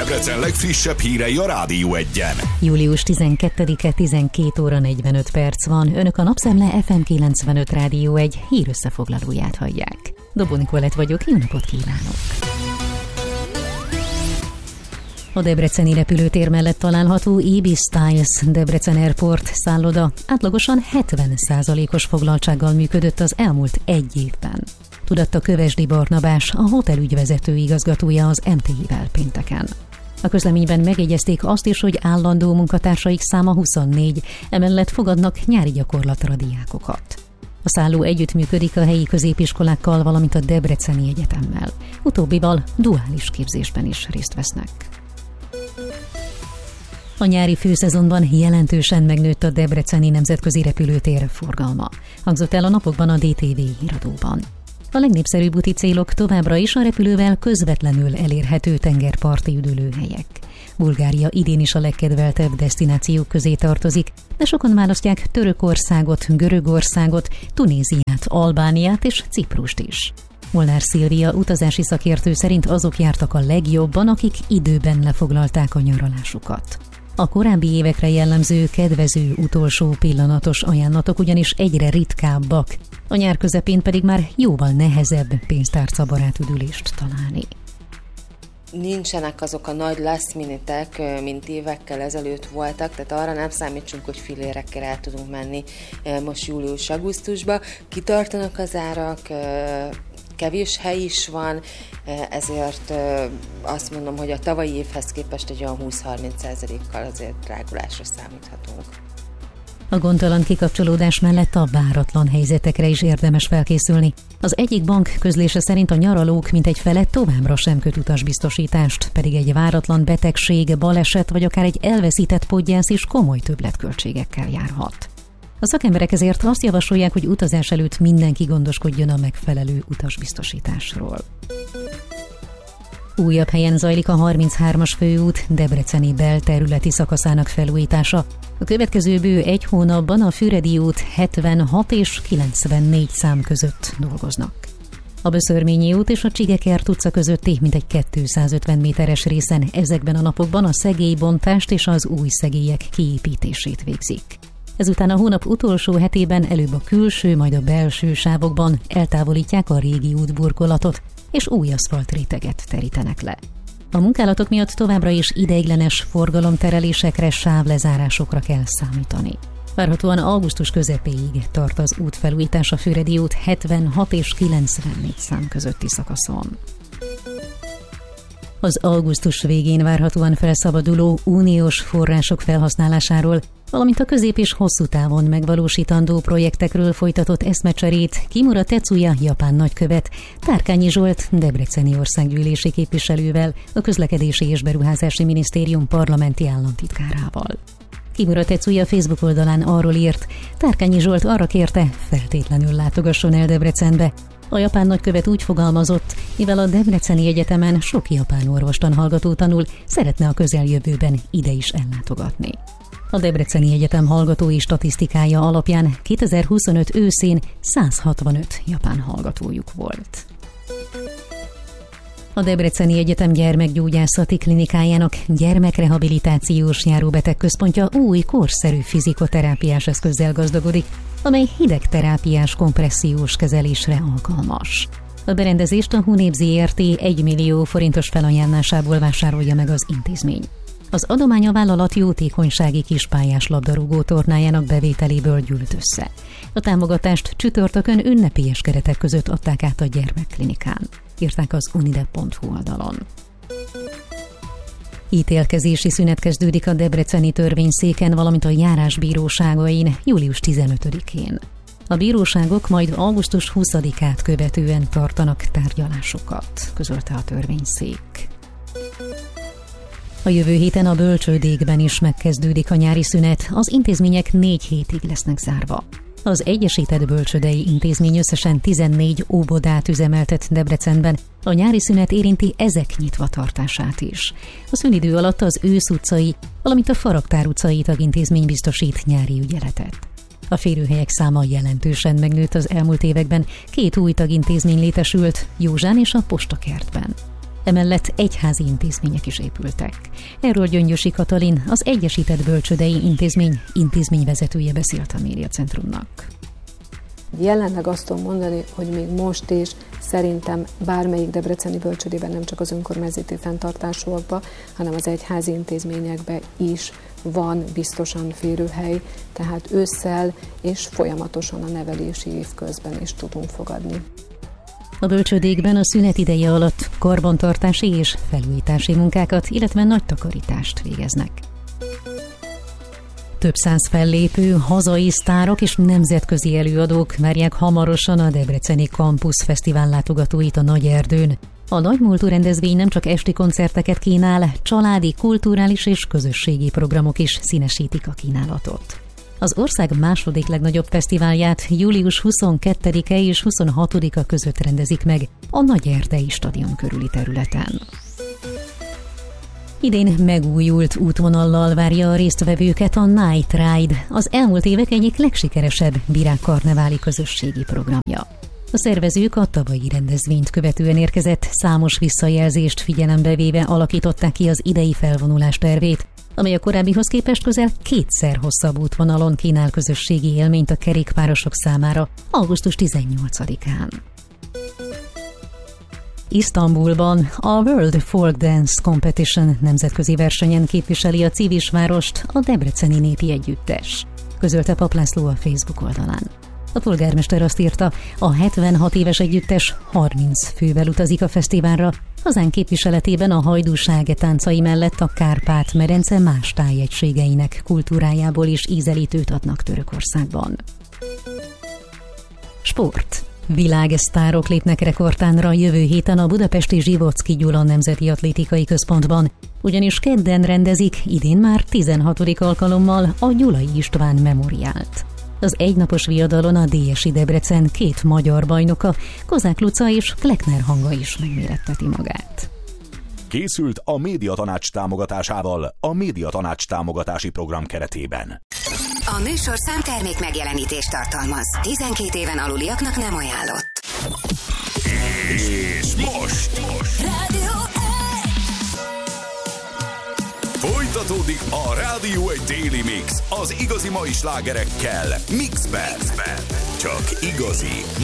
Debrecen legfrissebb hírei a Rádió Egyen. Július 12-e 12 óra 45 perc van. Önök a Napszemle FM 95 Rádió egy hírösszefoglalóját hallják. Dobó Nikolett vagyok, jó napot kívánok! A debreceni repülőtér mellett található Ibis Styles Debrecen Airport szálloda átlagosan 70%-os foglaltsággal működött az elmúlt egy évben. Tudatta Kövesdi Barnabás, a hotelügyvezető igazgatója az MTI-vel pénteken. A közleményben megjegyezték azt is, hogy állandó munkatársaik száma 24, emellett fogadnak nyári gyakorlatra diákokat. A szálló együttműködik a helyi középiskolákkal, valamint a Debreceni Egyetemmel. Utóbbival duális képzésben is részt vesznek. A nyári főszezonban jelentősen megnőtt a debreceni nemzetközi repülőtér forgalma. Hangzott el a napokban a DTV híradóban. A legnépszerűbb úti célok továbbra is a repülővel közvetlenül elérhető tengerparti üdülőhelyek. Bulgária idén is a legkedveltebb desztinációk közé tartozik, de sokan választják Törökországot, Görögországot, Tunéziát, Albániát és Ciprust is. Molnár Szilvia utazási szakértő szerint azok jártak a legjobban, akik időben lefoglalták a nyaralásukat. A korábbi évekre jellemző, kedvező, utolsó pillanatos ajánlatok ugyanis egyre ritkábbak, a nyár közepén pedig már jóval nehezebb pénztárcabarát üdülést találni. Nincsenek azok a nagy last minute-ek, mint évekkel ezelőtt voltak, tehát arra nem számítsunk, hogy filérekkel el tudunk menni most július-augusztusba. Kitartanak az árak, kevés hely is van, ezért azt mondom, hogy a tavalyi évhez képest egy olyan 20-30%-kal azért drágulásra számíthatunk. A gondtalan kikapcsolódás mellett a váratlan helyzetekre is érdemes felkészülni. Az egyik bank közlése szerint a nyaralók mintegy fele továbbra sem köt utasbiztosítást, pedig egy váratlan betegség, baleset vagy akár egy elveszített podgyász is komoly többletköltségekkel járhat. A szakemberek ezért azt javasolják, hogy utazás előtt mindenki gondoskodjon a megfelelő utasbiztosításról. Újabb helyen zajlik a 33-as főút debreceni belterületi szakaszának felújítása. A következő bő egy hónapban a Füredi út 76 és 94 szám között dolgoznak. A Böszörményi út és a Csigekert utca közötti mintegy 250 méteres részen ezekben a napokban a szegélybontást és az új szegélyek kiépítését végzik. Ezután a hónap utolsó hetében előbb a külső, majd a belső sávokban eltávolítják a régi útburkolatot, és új aszfaltréteget terítenek le. A munkálatok miatt továbbra is ideiglenes forgalomterelésekre, sávlezárásokra kell számítani. Várhatóan augusztus közepéig tart az útfelújítás a Füredi út 76 és 94 szám közötti szakaszon. Az augusztus végén várhatóan felszabaduló uniós források felhasználásáról, valamint a közép- és hosszú távon megvalósítandó projektekről folytatott eszmecserét Kimura Tetsuya japán nagykövet, Tárkányi Zsolt debreceni országgyűlési képviselővel, a Közlekedési és Beruházási Minisztérium parlamenti államtitkárával. Kimura Tetsuya Facebook oldalán arról írt, Tárkányi Zsolt arra kérte, feltétlenül látogasson el Debrecenbe. A japán nagykövet úgy fogalmazott, mivel a Debreceni Egyetemen sok japán orvostan hallgató tanul, szeretne a közeljövőben ide is ellátogatni. A Debreceni Egyetem hallgatói statisztikája alapján 2025 őszén 165 japán hallgatójuk volt. A Debreceni Egyetem gyermekgyógyászati klinikájának gyermekrehabilitációs járóbetegközpontja új, korszerű fizikoterápiás eszközzel gazdagodik, amely hidegterápiás kompressziós kezelésre alkalmas. A berendezést a Hunép Zrt. 1 millió forintos felajánlásából vásárolja meg az intézmény. Az adomány a vállalat jótékonysági kispályás labdarúgó tornájának bevételéből gyűlt össze. A támogatást csütörtökön ünnepélyes keretek között adták át a gyermekklinikán, írták az unidep.hu oldalon. Ítélkezési szünet kezdődik a debreceni törvényszéken, valamint a járásbíróságain július 15-én. A bíróságok majd augusztus 20-át követően tartanak tárgyalásokat, közölte a törvényszék. A jövő héten a bölcsődékben is megkezdődik a nyári szünet, az intézmények 4 hétig lesznek zárva. Az Egyesített Bölcsődei Intézmény összesen 14 óvodát üzemeltet Debrecenben. A nyári szünet érinti ezek nyitva tartását is. A szünidő alatt az Ősz utcai, valamint a Faragtár utcai tagintézmény biztosít nyári ügyeletet. A férőhelyek száma jelentősen megnőtt az elmúlt években, 2 új tagintézmény létesült, Józsán és a Postakertben. Emellett egyházi intézmények is épültek. Erről Gyöngyösi Katalin, az Egyesített Bölcsődei Intézmény intézményvezetője beszélt a Médiacentrumnak. Jelenleg azt tudom mondani, hogy még most is szerintem bármelyik debreceni bölcsődében, nem csak az önkormányzati fenntartásúakban, hanem az egyházi intézményekben is van biztosan férőhely, tehát ősszel és folyamatosan a nevelési év közben is tudunk fogadni. A bölcsődékben a szünet ideje alatt karbantartási és felújítási munkákat, illetve nagy takarítást végeznek. Több száz fellépő, hazai sztárok és nemzetközi előadók várják hamarosan a Debreceni Campus Fesztivál látogatóit a Nagyerdőn. A nagymúltú rendezvény nem csak esti koncerteket kínál, családi, kulturális és közösségi programok is színesítik a kínálatot. Az ország második legnagyobb fesztiválját július 22-e és 26-a között rendezik meg a Nagyerdei stadion körüli területen. Idén megújult útvonallal várja a résztvevőket a Night Ride, az elmúlt évek egyik legsikeresebb virágkarneváli közösségi programja. A szervezők a tavalyi rendezvényt követően érkezett számos visszajelzést figyelembe véve alakították ki az idei felvonulás tervét, amely a korábbihoz képest közel 2-szer hosszabb útvonalon kínál közösségi élményt a kerékpárosok számára augusztus 18-án. Isztambulban a World Folk Dance Competition nemzetközi versenyen képviseli a Civisvárost a Debreceni Népi Együttes, közölte Pap László a Facebook oldalán. A polgármester azt írta, a 76 éves együttes 30 fővel utazik a fesztiválra, hazánk képviseletében a hajdúságe táncai mellett a Kárpát-medence más tájegységeinek kultúrájából is ízelítőt adnak Törökországban. Sport. Világsztárok lépnek rekordtánra jövő héten a budapesti Zsivocki Gyula Nemzeti Atlétikai Központban, ugyanis kedden rendezik idén már 16. alkalommal a Gyulai István Memoriált. Az egynapos viadalon a DSI Debrecen 2 magyar bajnoka, Kozák Luca és Kleckner Hanga is megméretteti magát. Készült a Médiatanács támogatásával a Médiatanács támogatási program keretében. A műsorszám termék megjelenítést tartalmaz. 12 éven aluliaknak nem ajánlott. És most Rádió 1! folytatódik a Rádió 1 Daily Mix az igazi mai slágerekkel Mixben. Csak igazi